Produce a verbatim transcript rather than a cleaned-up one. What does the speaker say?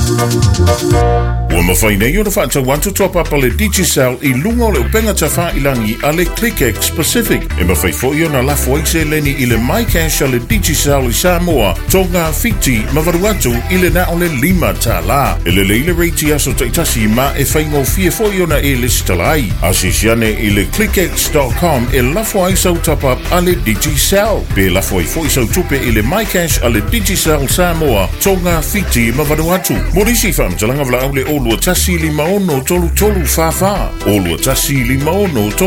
Ua mawhaina i o na whaatau atu top up ale Digicel i lunga o le upenga ta whailangi ale ClickX Pacific. E mawhai fo i o na lafu aise leni i le MyCash ale Digicel i Samoa. Tonga fiti mawaru atu i le na o le lima ta la. E le leile reiti aso taitasi ma e whaingo fie fo i o na e listalai. Asisiane i le clickx dot com e lafu aisau top up ale Digicel. Pe lafu ai fo i sau tupe i le MyCash ale Digicel Samoa. Tonga fiti mawaru atu. Morisi whamtalanga vla au le olua tasi li maono tolu tolu fa fa. Olua tasi li maono tolu